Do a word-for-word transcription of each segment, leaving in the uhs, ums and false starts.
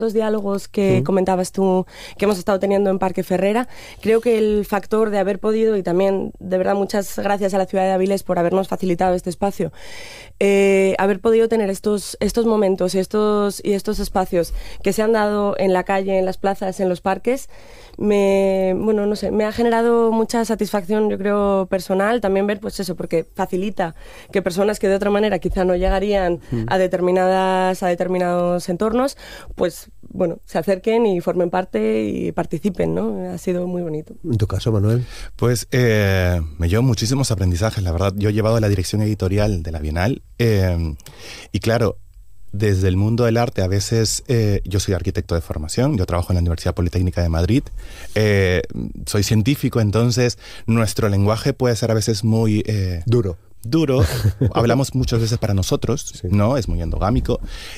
Los diálogos que sí. comentabas tú, que hemos estado teniendo en Parque Ferrera, creo que el factor de haber podido, y también de verdad muchas gracias a la ciudad de Avilés por habernos facilitado este espacio, eh, haber podido tener estos, estos momentos y estos, y estos espacios que se han dado en la calle, en las plazas, en los parques, me, bueno, no sé, me ha generado mucha satisfacción, yo creo, personal, también ver, pues eso, porque facilita que personas que de otra manera quizá no llegarían mm. a determinadas, a determinados entornos, pues bueno, se acerquen y formen parte y participen, ¿no? Ha sido muy bonito. En tu caso, Manuel. Pues eh, me llevo muchísimos aprendizajes, la verdad. Yo he llevado la dirección editorial de la Bienal eh, y claro, desde el mundo del arte a veces, eh, yo soy arquitecto de formación, yo trabajo en la Universidad Politécnica de Madrid, eh, soy científico, entonces nuestro lenguaje puede ser a veces muy... Eh, duro. Duro, hablamos muchas veces para nosotros, sí. ¿no? Es muy endogámico.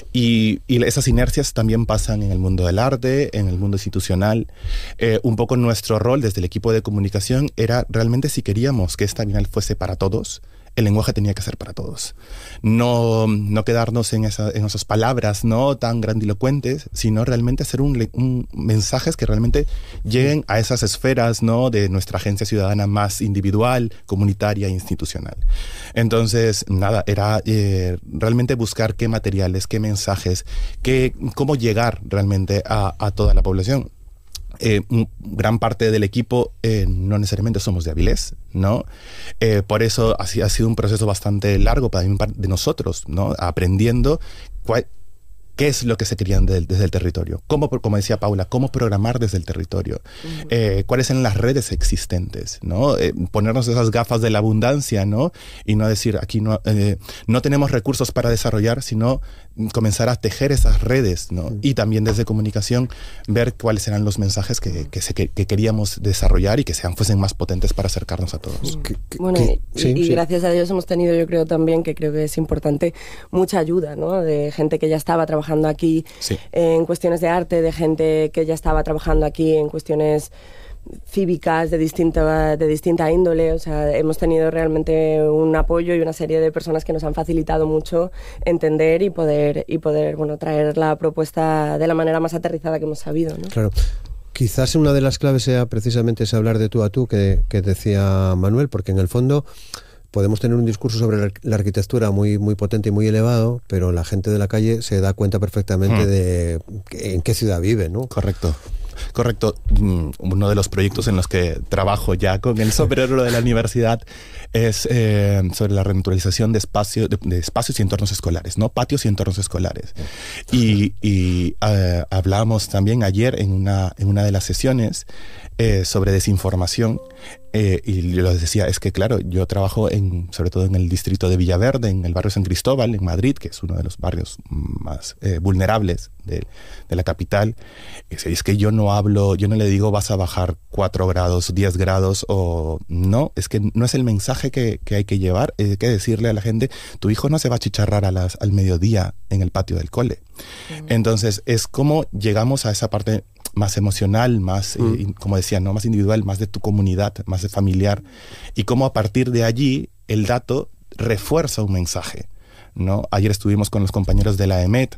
Y, y esas inercias también pasan en el mundo del arte, en el mundo institucional. Eh, un poco nuestro rol desde el equipo de comunicación era realmente si queríamos que esta Bienal fuese para todos, el lenguaje tenía que ser para todos. No, no quedarnos en, esa, en esas palabras no tan grandilocuentes, sino realmente hacer un, un mensajes que realmente lleguen a esas esferas, ¿no? De nuestra agencia ciudadana más individual, comunitaria e institucional. Entonces, nada, era eh, realmente buscar qué materiales, qué mensajes, qué, cómo llegar realmente a, a toda la población. Eh, gran parte del equipo eh, no necesariamente somos de Avilés, ¿no? Eh, por eso ha, ha sido un proceso bastante largo para mí, de nosotros, ¿no? Aprendiendo cuál, qué es lo que se querían de, desde el territorio, cómo, como decía Paula, cómo programar desde el territorio, uh-huh. eh, cuáles son las redes existentes, ¿no? Eh, ponernos esas gafas de la abundancia, ¿no? Y no decir, aquí no, eh, no tenemos recursos para desarrollar, sino comenzar a tejer esas redes, ¿no? Uh-huh. Y también desde comunicación ver cuáles eran los mensajes que, que, se, que, que queríamos desarrollar y que sean, fuesen más potentes para acercarnos a todos. Uh-huh. ¿Qué, qué, bueno, qué? y, sí, y sí. gracias a Dios hemos tenido, yo creo también, que creo que es importante, mucha ayuda, ¿no? De gente que ya estaba trabajando trabajando aquí sí. en cuestiones de arte, de gente que ya estaba trabajando aquí en cuestiones cívicas de distinta, de distinta índole. O sea, hemos tenido realmente un apoyo y una serie de personas que nos han facilitado mucho entender y poder, y poder bueno, traer la propuesta de la manera más aterrizada que hemos sabido, ¿no? Claro. Quizás una de las claves sea precisamente ese hablar de tú a tú que, que decía Manuel, porque en el fondo podemos tener un discurso sobre la arquitectura muy, muy potente y muy elevado, pero la gente de la calle se da cuenta perfectamente mm. de en qué ciudad vive, ¿no? Correcto. Correcto. Uno de los proyectos en los que trabajo ya con el sombrero de la universidad es eh, sobre la renaturalización de, espacio, de, de espacios y entornos escolares, ¿no? Patios y entornos escolares. Y, y uh, hablamos también ayer en una, en una de las sesiones eh, sobre desinformación. Eh, y yo les decía, es que claro, yo trabajo en, sobre todo en el distrito de Villaverde, en el barrio San Cristóbal, en Madrid, que es uno de los barrios más eh, vulnerables de, de la capital. Es, es que yo no hablo, yo no le digo vas a bajar cuatro grados, diez grados, o no, es que no es el mensaje que, que hay que llevar, hay que decirle a la gente, tu hijo no se va a chicharrar a las, al mediodía en el patio del cole. Mm. Entonces, es como llegamos a esa parte más emocional, más, mm. eh, como decía, ¿no? Más individual, más de tu comunidad, más de familiar, y cómo a partir de allí el dato refuerza un mensaje, ¿no? Ayer estuvimos con los compañeros de la EMET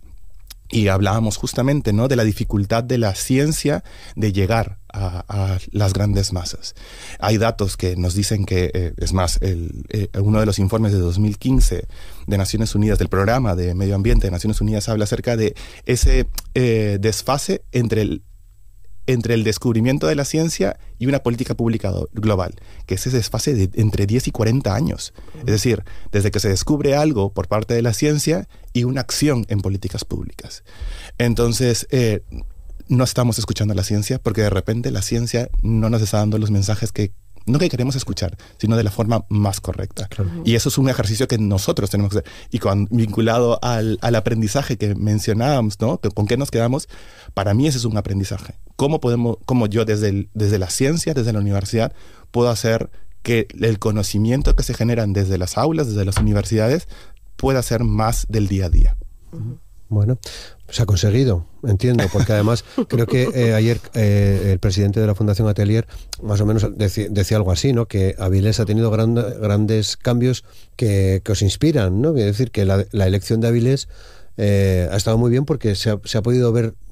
y hablábamos justamente, ¿no? de la dificultad de la ciencia de llegar a, a las grandes masas. Hay datos que nos dicen que, eh, es más, el, eh, uno de los informes de dos mil quince de Naciones Unidas, del programa de Medio Ambiente de Naciones Unidas, habla acerca de ese eh, desfase entre el entre el descubrimiento de la ciencia y una política pública global, que es ese desfase de entre diez y cuarenta años. Uh-huh. Es decir, desde que se descubre algo por parte de la ciencia y una acción en políticas públicas. Entonces, eh, no estamos escuchando a la ciencia porque de repente la ciencia no nos está dando los mensajes que no que queremos escuchar, sino de la forma más correcta. Claro. Y eso es un ejercicio que nosotros tenemos que hacer. Y con, vinculado al, al aprendizaje que mencionábamos, ¿no? ¿Con qué nos quedamos? Para mí ese es un aprendizaje. ¿Cómo podemos, cómo yo desde, el, desde la ciencia, desde la universidad, puedo hacer que el conocimiento que se generan desde las aulas, desde las universidades, pueda ser más del día a día? Uh-huh. Bueno, se ha conseguido, entiendo, porque además creo que eh, ayer eh, el presidente de la Fundación Atelier más o menos deci- decía algo así, ¿no? Que Avilés ha tenido gran, grandes cambios que, que os inspiran, ¿no? Es decir, que la, la elección de Avilés eh, ha estado muy bien porque se ha, se ha podido ver